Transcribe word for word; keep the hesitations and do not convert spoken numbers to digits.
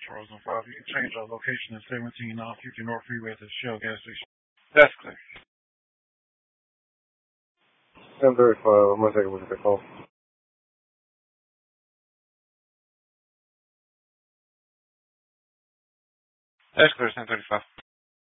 four oh five. You can change our location at seventeen North Future North Freeway at the Shell gas station. That's clear. ten thirty-five, I'm gonna take a look at the call. That's clear, ten thirty-five.